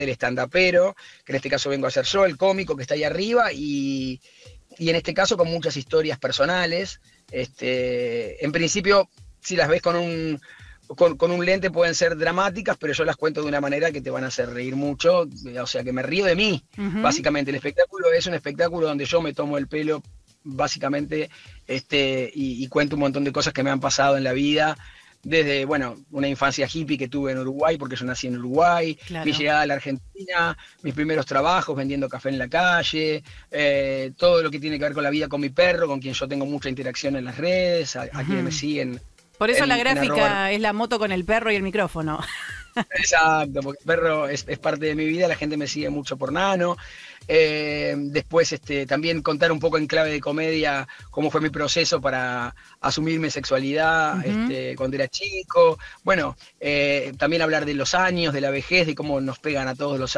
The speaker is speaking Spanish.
del stand-upero, que en este caso vengo a ser yo, el cómico que está ahí arriba, y en este caso con muchas historias personales. En principio, si las ves con un lente pueden ser dramáticas, pero yo las cuento de una manera que te van a hacer reír mucho, o sea que me río de mí, básicamente. El espectáculo es un espectáculo donde yo me tomo el pelo, básicamente, y cuento un montón de cosas que me han pasado en la vida, desde, bueno, una infancia hippie que tuve en Uruguay, porque yo nací en Uruguay, Claro. mi llegada a la Argentina, mis primeros trabajos vendiendo café en la calle, todo lo que tiene que ver con la vida con mi perro, con quien yo tengo mucha interacción en las redes, a quienes me siguen Por eso la en gráfica es la moto con el perro y el micrófono. Exacto, porque el perro es parte de mi vida, la gente me sigue mucho por Nano. Después también contar un poco en clave de comedia cómo fue mi proceso para asumir mi sexualidad cuando era chico. Bueno, también hablar de los años, de la vejez, de cómo nos pegan a todos los